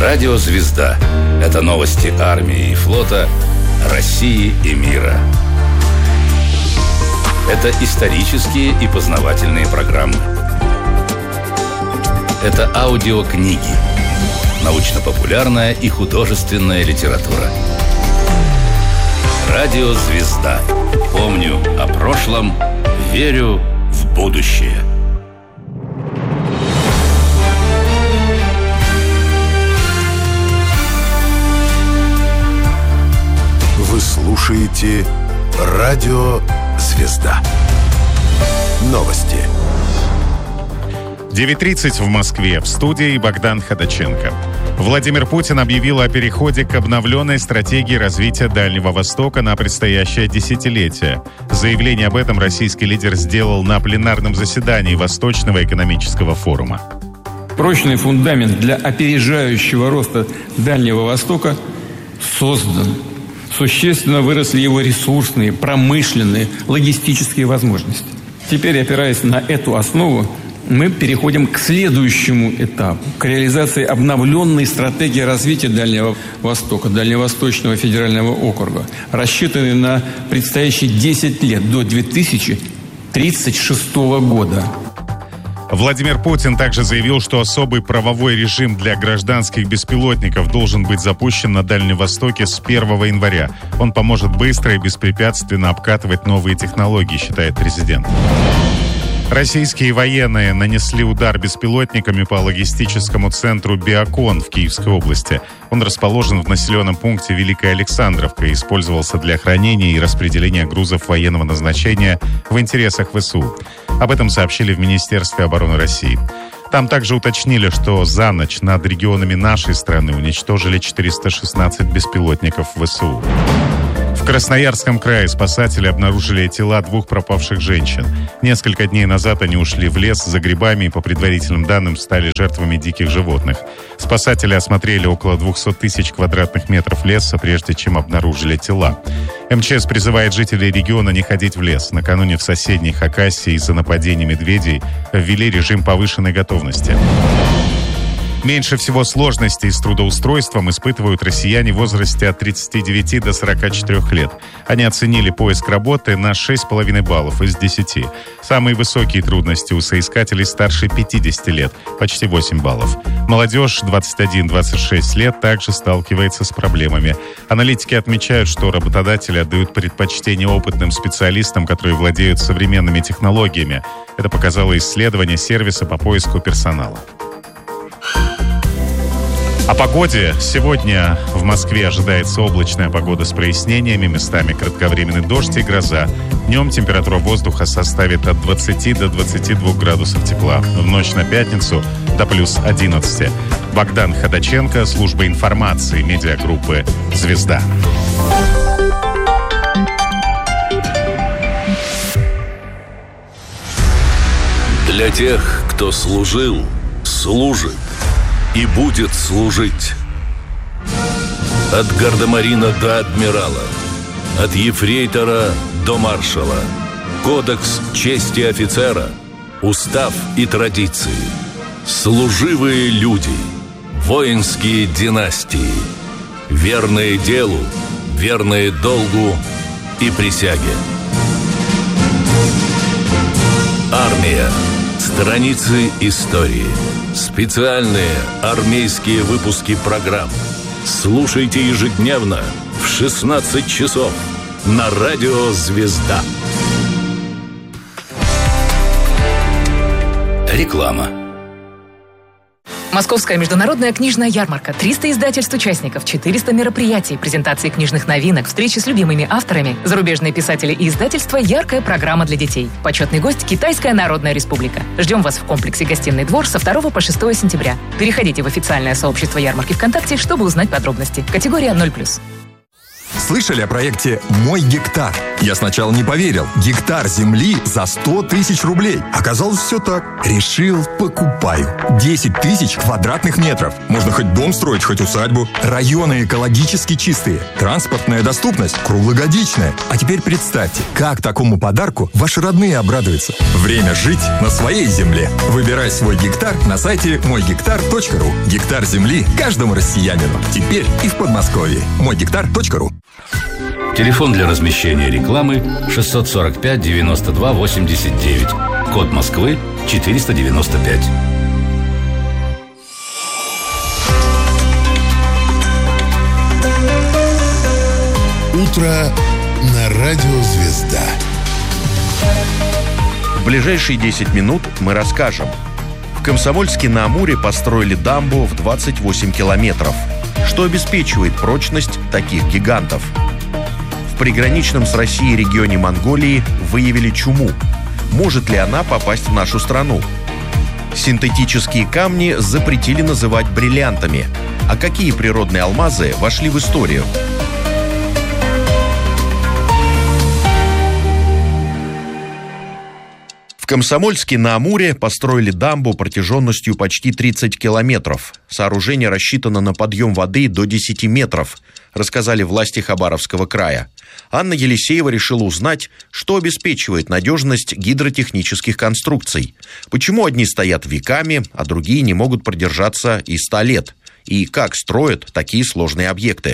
Радио «Звезда» — это новости армии и флота, России и мира. Это исторические и познавательные программы. Это аудиокниги, научно-популярная и художественная литература. Радио «Звезда». Помню о прошлом, верю в будущее. Вы слушаете Радио «Звезда». Новости. 9:30 в Москве. В студии Богдан Ходаченко. Владимир Путин объявил о переходе к обновленной стратегии развития Дальнего Востока на предстоящее десятилетие. Заявление об этом российский лидер сделал на пленарном заседании Восточного экономического форума. Прочный фундамент для опережающего роста Дальнего Востока создан. Существенно выросли его ресурсные, промышленные, логистические возможности. Теперь, опираясь на эту основу, мы переходим к следующему этапу, к реализации обновленной стратегии развития Дальнего Востока, Дальневосточного федерального округа, рассчитанной на предстоящие 10 лет до 2036 года. Владимир Путин также заявил, что особый правовой режим для гражданских беспилотников должен быть запущен на Дальнем Востоке с 1 января. Он поможет быстро и беспрепятственно обкатывать новые технологии, считает президент. Российские военные нанесли удар беспилотниками по логистическому центру «Биокон» в Киевской области. Он расположен в населенном пункте Великая Александровка и использовался для хранения и распределения грузов военного назначения в интересах ВСУ. Об этом сообщили в Министерстве обороны России. Там также уточнили, что за ночь над регионами нашей страны уничтожили 416 беспилотников ВСУ. В Красноярском крае спасатели обнаружили тела 2 пропавших женщин. Несколько дней назад они ушли в лес за грибами и, по предварительным данным, стали жертвами диких животных. Спасатели осмотрели около 200 тысяч квадратных метров леса, прежде чем обнаружили тела. МЧС призывает жителей региона не ходить в лес. Накануне в соседней Хакасии из-за нападения медведей ввели режим повышенной готовности. Меньше всего сложностей с трудоустройством испытывают россияне в возрасте от 39 до 44 лет. Они оценили поиск работы на 6,5 баллов из 10. Самые высокие трудности у соискателей старше 50 лет, почти 8 баллов. Молодежь 21-26 лет также сталкивается с проблемами. Аналитики отмечают, что работодатели отдают предпочтение опытным специалистам, которые владеют современными технологиями. Это показало исследование сервиса по поиску персонала. О погоде. Сегодня в Москве ожидается облачная погода с прояснениями, местами кратковременный дождь и гроза. Днем температура воздуха составит от 20 до 22 градусов тепла. В ночь на пятницу до плюс 11. Богдан Ходаченко, служба информации медиагруппы «Звезда». Для тех, кто служил, служит и будет служить. От гардемарина до адмирала, от ефрейтора до маршала. Кодекс чести офицера, устав и традиции. Служивые люди, воинские династии. Верные делу, верные долгу и присяге. Армия. Страницы истории. Специальные армейские выпуски программ. Слушайте ежедневно в 16 часов на радио «Звезда». Реклама. Московская международная книжная ярмарка. 300 издательств-участников, 400 мероприятий, презентации книжных новинок, встречи с любимыми авторами, зарубежные писатели и издательства, яркая программа для детей. Почетный гость — Китайская Народная Республика. Ждем вас в комплексе «Гостиный двор» со 2 по 6 сентября. Переходите в официальное сообщество ярмарки ВКонтакте, чтобы узнать подробности. Категория 0+. Слышали о проекте «Мой гектар»? Я сначала не поверил. Гектар земли за 100 тысяч рублей. Оказалось, все так. Решил, покупаю. 10 тысяч квадратных метров. Можно хоть дом строить, хоть усадьбу. Районы экологически чистые. Транспортная доступность круглогодичная. А теперь представьте, как такому подарку ваши родные обрадуются. Время жить на своей земле. Выбирай свой гектар на сайте moygektar.ru. Гектар земли каждому россиянину. Теперь и в Подмосковье. moygektar.ru. Телефон для размещения рекламы 645 92 89. Код Москвы 495. Утро на радио «Звезда». В ближайшие 10 минут мы расскажем. В Комсомольске-на-Амуре построили дамбу в 28 километров. Что обеспечивает прочность таких гигантов? В приграничном с Россией регионе Монголии выявили чуму. Может ли она попасть в нашу страну? Синтетические камни запретили называть бриллиантами. А какие природные алмазы вошли в историю? В Комсомольске-на-Амуре построили дамбу протяженностью почти 30 километров. Сооружение рассчитано на подъем воды до 10 метров, рассказали власти Хабаровского края. Анна Елисеева решила узнать, что обеспечивает надежность гидротехнических конструкций. Почему одни стоят веками, а другие не могут продержаться и 100 лет? И как строят такие сложные объекты?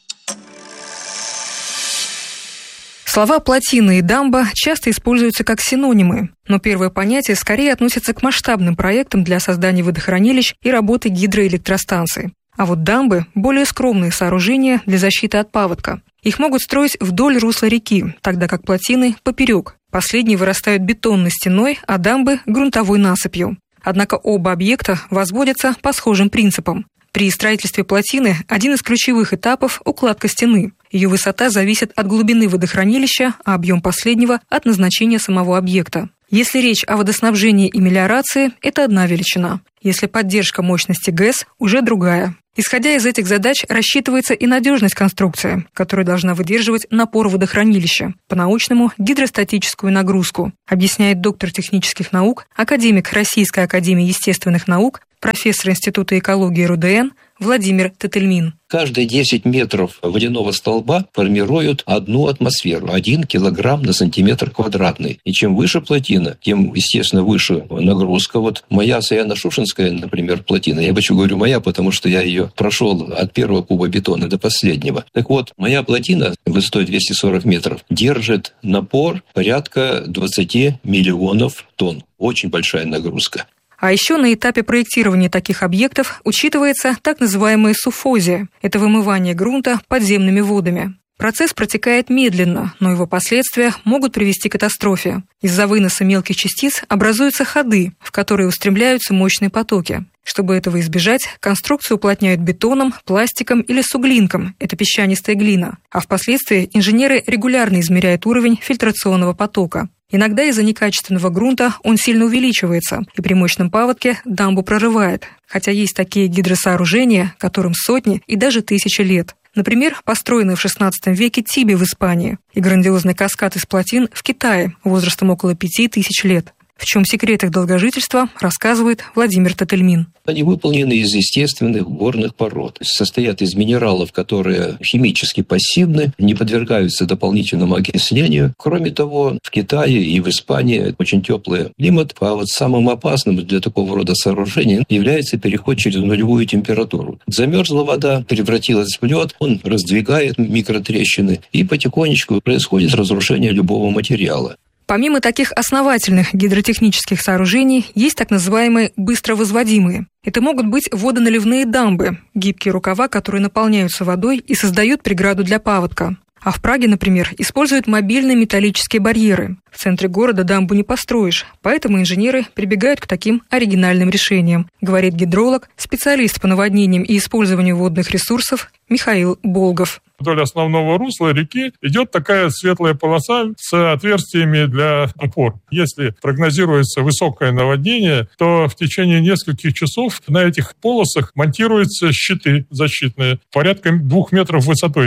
Слова «плотина» и «дамба» часто используются как синонимы, но первое понятие скорее относится к масштабным проектам для создания водохранилищ и работы гидроэлектростанций. А вот дамбы – более скромные сооружения для защиты от паводка. Их могут строить вдоль русла реки, тогда как плотины – поперек. Последние вырастают бетонной стеной, а дамбы – грунтовой насыпью. Однако оба объекта возводятся по схожим принципам. При строительстве плотины один из ключевых этапов – укладка стены. Ее высота зависит от глубины водохранилища, а объем последнего – от назначения самого объекта. Если речь о водоснабжении и мелиорации – это одна величина. Если поддержка мощности ГЭС – уже другая. Исходя из этих задач, рассчитывается и надежность конструкции, которая должна выдерживать напор водохранилища, по-научному – гидростатическую нагрузку, объясняет доктор технических наук, академик Российской академии естественных наук, профессор Института экологии РУДН Владимир Тетельмин. Каждые 10 метров водяного столба формируют 1 атмосферу, 1 килограмм на сантиметр квадратный. И чем выше плотина, тем, естественно, выше нагрузка. Вот моя Саяно-Шушенская, например, плотина, я почему говорю моя, потому что я ее прошел от первого куба бетона до последнего. Так вот, моя плотина высотой 240 метров держит напор порядка 20 миллионов тонн. Очень большая нагрузка. А еще на этапе проектирования таких объектов учитывается так называемая суффозия – это вымывание грунта подземными водами. Процесс протекает медленно, но его последствия могут привести к катастрофе. Из-за выноса мелких частиц образуются ходы, в которые устремляются мощные потоки. Чтобы этого избежать, конструкцию уплотняют бетоном, пластиком или суглинком – это песчанистая глина. А впоследствии инженеры регулярно измеряют уровень фильтрационного потока. Иногда из-за некачественного грунта он сильно увеличивается, и при мощном паводке дамбу прорывает. Хотя есть такие гидросооружения, которым сотни и даже тысячи лет. Например, построенный в XVI веке Тиби в Испании и грандиозный каскад из плотин в Китае возрастом около 5000 лет. В чем секрет их долгожительства, рассказывает Владимир Тетельмин. Они выполнены из естественных горных пород. Состоят из минералов, которые химически пассивны, не подвергаются дополнительному окислению. Кроме того, в Китае и в Испании очень теплый климат. А вот самым опасным для такого рода сооружений является переход через нулевую температуру. Замерзла вода, превратилась в лед, он раздвигает микротрещины, и потихонечку происходит разрушение любого материала. Помимо таких основательных гидротехнических сооружений, есть так называемые быстровозводимые. Это могут быть водоналивные дамбы, гибкие рукава, которые наполняются водой и создают преграду для паводка. А в Праге, например, используют мобильные металлические барьеры. В центре города дамбу не построишь, поэтому инженеры прибегают к таким оригинальным решениям, говорит гидролог, специалист по наводнениям и использованию водных ресурсов Михаил Болгов. Вдоль основного русла реки идет такая светлая полоса с отверстиями для опор. Если прогнозируется высокое наводнение, то в течение нескольких часов на этих полосах монтируются щиты защитные порядка 2 метров высотой.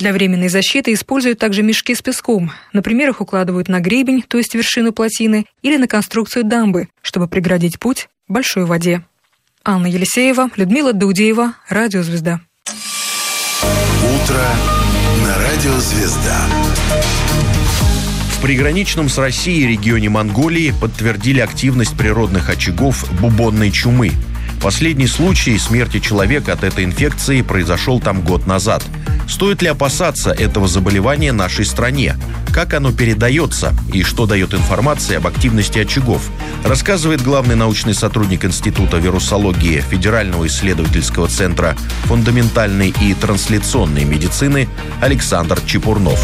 Для временной защиты используют также мешки с песком. Например, их укладывают на гребень, то есть вершину плотины, или на конструкцию дамбы, чтобы преградить путь большой воде. Анна Елисеева, Людмила Даудеева, Радио «Звезда». Утро на Радио «Звезда». В приграничном с Россией регионе Монголии подтвердили активность природных очагов бубонной чумы. Последний случай смерти человека от этой инфекции произошел там год назад. Стоит ли опасаться этого заболевания нашей стране? Как оно передается и что дает информация об активности очагов, рассказывает главный научный сотрудник Института вирусологии Федерального исследовательского центра фундаментальной и трансляционной медицины Александр Чепурнов.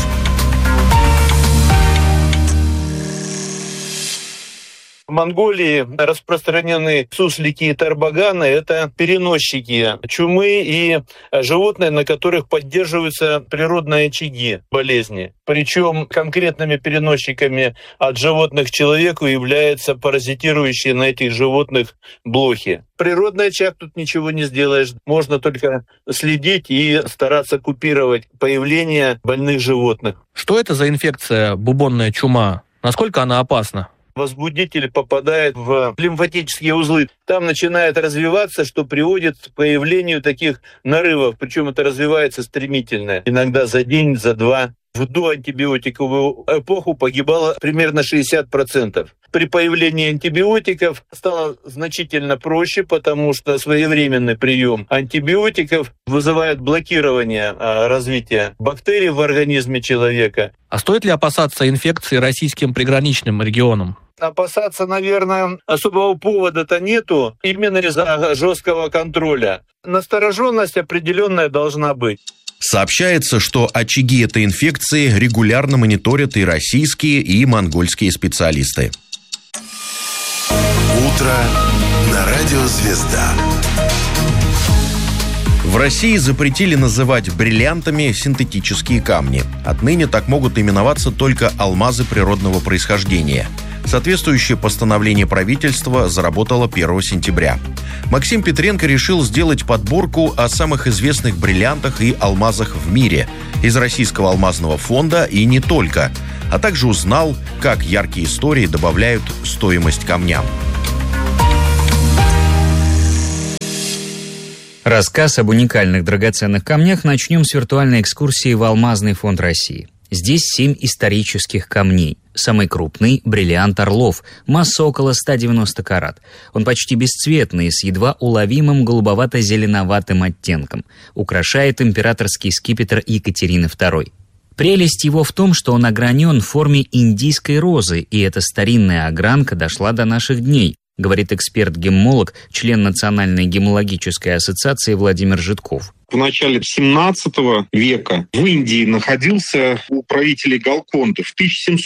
В Монголии распространены суслики и тарбаганы. Это переносчики чумы и животные, на которых поддерживаются природные очаги болезни. Причем конкретными переносчиками от животных к человеку являются паразитирующие на этих животных блохи. Природный очаг тут ничего не сделаешь. Можно только следить и стараться купировать появление больных животных. Что это за инфекция бубонная чума? Насколько она опасна? Возбудитель попадает в лимфатические узлы. Там начинает развиваться, что приводит к появлению таких нарывов. Причем это развивается стремительно. Иногда за день, за два. В доантибиотиковую эпоху погибало примерно 60%. При появлении антибиотиков стало значительно проще, потому что своевременный прием антибиотиков вызывает блокирование развития бактерий в организме человека. А стоит ли опасаться инфекции российским приграничным регионом? Опасаться, наверное, особого повода-то нету, именно из-за жесткого контроля. Настороженность определенная должна быть. Сообщается, что очаги этой инфекции регулярно мониторят и российские, и монгольские специалисты. Утро на Радио «Звезда». В России запретили называть бриллиантами синтетические камни. Отныне так могут именоваться только алмазы природного происхождения. Соответствующее постановление правительства заработало 1 сентября. Максим Петренко решил сделать подборку о самых известных бриллиантах и алмазах в мире из Российского алмазного фонда и не только, а также узнал, как яркие истории добавляют стоимость камням. Рассказ об уникальных драгоценных камнях начнем с виртуальной экскурсии в Алмазный фонд России. Здесь 7 исторических камней. Самый крупный – бриллиант Орлов, масса около 190 карат. Он почти бесцветный, с едва уловимым голубовато-зеленоватым оттенком. Украшает императорский скипетр Екатерины II. Прелесть его в том, что он огранен в форме индийской розы, и эта старинная огранка дошла до наших дней, говорит эксперт-геммолог, член Национальной геммологической ассоциации Владимир Житков. В начале 17 века в Индии находился у правителей Галконды. В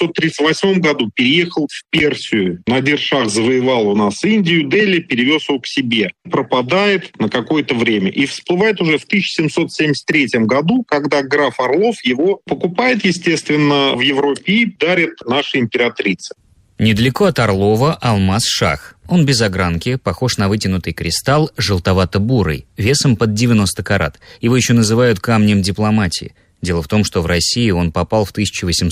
1738 году переехал в Персию. Надир-шах завоевал у нас Индию, Дели, перевез его к себе. Пропадает на какое-то время и всплывает уже в 1773 году, когда граф Орлов его покупает, естественно, в Европе и дарит нашей императрице. Недалеко от Орлова алмаз Шах. Он без огранки, похож на вытянутый кристалл, желтовато-бурый, весом под 90 карат. Его еще называют камнем дипломатии. Дело в том, что в России он попал в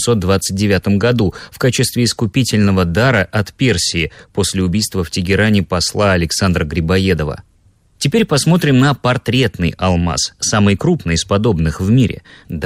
1829 году в качестве искупительного дара от Персии после убийства в Тегеране посла Александра Грибоедова. Теперь посмотрим на портретный алмаз, самый крупный из подобных в мире.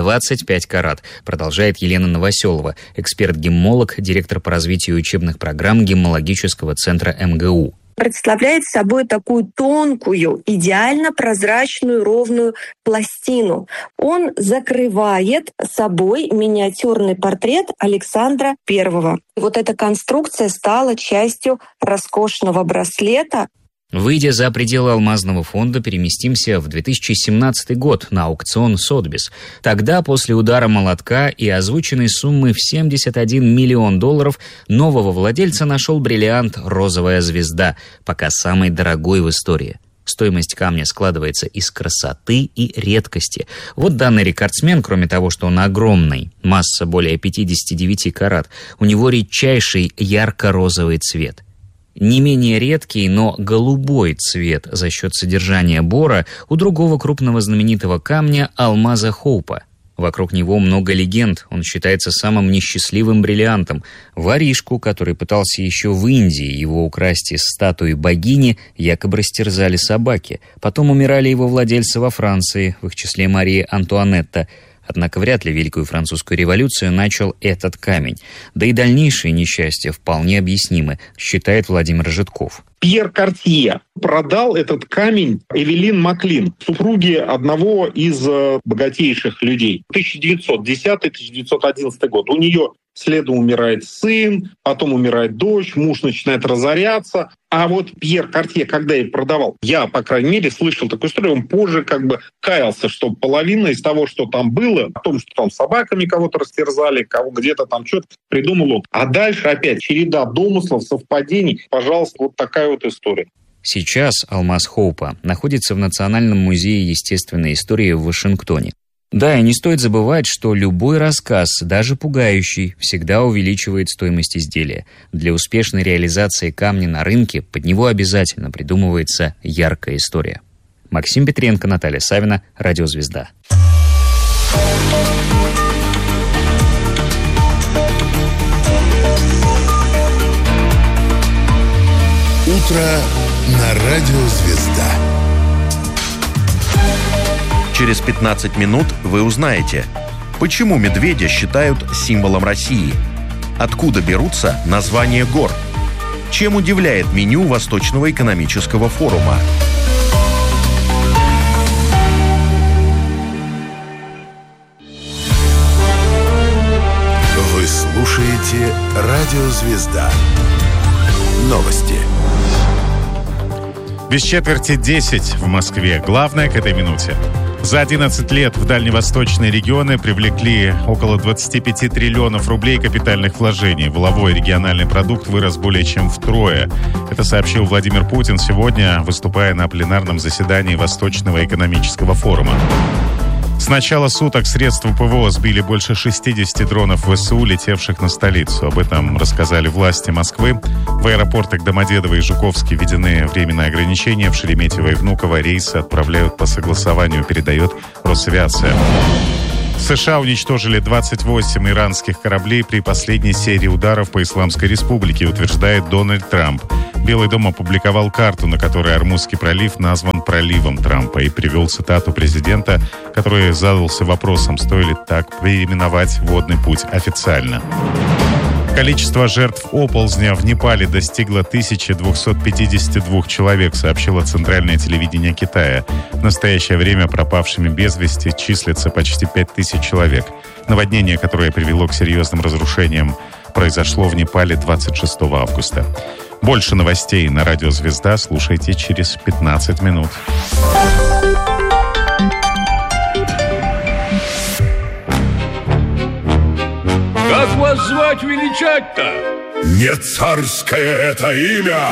25 карат, продолжает Елена Новоселова, эксперт-геммолог, директор по развитию учебных программ геммологического центра МГУ. Представляет собой такую тонкую, идеально прозрачную, ровную пластину. Он закрывает собой миниатюрный портрет Александра I. Вот эта конструкция стала частью роскошного браслета. Выйдя за пределы алмазного фонда, переместимся в 2017 год на аукцион Сотбис. Тогда, после удара молотка и озвученной суммы в $71 миллион, нового владельца нашел бриллиант «Розовая звезда», пока самый дорогой в истории. Стоимость камня складывается из красоты и редкости. Вот данный рекордсмен, кроме того, что он огромный, масса более 59 карат, у него редчайший ярко-розовый цвет. Не менее редкий, но голубой цвет за счет содержания бора у другого крупного знаменитого камня алмаза Хоупа. Вокруг него много легенд, он считается самым несчастливым бриллиантом. Воришку, который пытался еще в Индии его украсть из статуи богини, якобы растерзали собаки. Потом умирали его владельцы во Франции, в их числе Мария Антуанетта. Однако вряд ли Великую Французскую революцию начал этот камень. Да и дальнейшие несчастья вполне объяснимы, считает Владимир Жидков. Пьер Картье продал этот камень Эвелин Маклин, супруге одного из богатейших людей. 1910-1911 год. У нее следом умирает сын, потом умирает дочь, муж начинает разоряться. А вот Пьер Картье, когда их продавал, я, по крайней мере, слышал такую историю, он позже каялся, что половина из того, что там было, о том, что там собаками кого-то растерзали, кого где-то там что-то придумал он. А дальше опять череда домыслов, совпадений. Пожалуйста, вот такая вот история. Сейчас алмаз Хоупа находится в Национальном музее естественной истории в Вашингтоне. Да, и не стоит забывать, что любой рассказ, даже пугающий, всегда увеличивает стоимость изделия. Для успешной реализации камня на рынке под него обязательно придумывается яркая история. Максим Петренко, Наталья Савина, Радио Звезда. Утро на Радио Звезда. Через 15 минут вы узнаете, почему медведя считают символом России, откуда берутся названия гор, чем удивляет меню Восточного экономического форума. Вы слушаете Радио Звезда. Новости. Без четверти 10 в Москве. Главное к этой минуте. За 11 лет в дальневосточные регионы привлекли около 25 триллионов рублей капитальных вложений. Валовой региональный продукт вырос более чем втрое. Это сообщил Владимир Путин сегодня, выступая на пленарном заседании Восточного экономического форума. С начала суток средства ПВО сбили больше 60 дронов ВСУ, летевших на столицу. Об этом рассказали власти Москвы. В аэропортах Домодедово и Жуковский введены временные ограничения. В Шереметьево и Внуково рейсы отправляют по согласованию, передает Росавиация. США уничтожили 28 иранских кораблей при последней серии ударов по Исламской Республике, утверждает Дональд Трамп. Белый дом опубликовал карту, на которой Ормузский пролив назван проливом Трампа, и привел цитату президента, который задался вопросом, стоит ли так переименовать водный путь официально. Количество жертв оползня в Непале достигло 1252 человек, сообщило Центральное телевидение Китая. В настоящее время пропавшими без вести числится почти 5000 человек. Наводнение, которое привело к серьезным разрушениям, произошло в Непале 26 августа. Больше новостей на Радио Звезда слушайте через 15 минут. Как вас звать величать-то? Не царское это имя!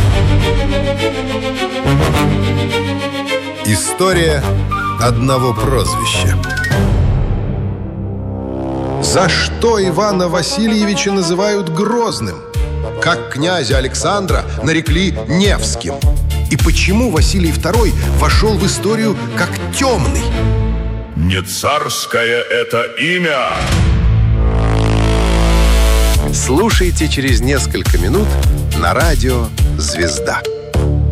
История одного прозвища. За что Ивана Васильевича называют Грозным? Как князя Александра нарекли Невским? И почему Василий II вошел в историю как темный? Не царское это имя! Слушайте через несколько минут на Радио Звезда.